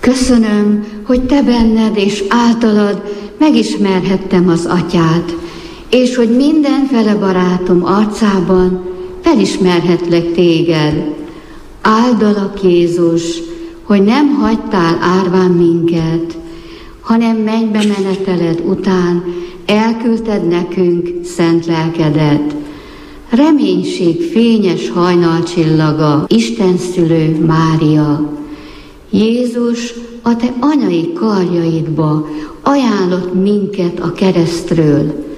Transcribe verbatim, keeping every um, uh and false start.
Köszönöm, hogy te benned és általad megismerhettem az Atyát, és hogy mindenfele barátom arcában felismerhetlek téged. Áldalak, Jézus, hogy nem hagytál árván minket, hanem mennybe meneteled után elküldted nekünk szent lelkedet. Reménység fényes hajnalcsillaga, Isten szülő Mária. Jézus a te anyai karjaidba ajánlott minket a keresztről.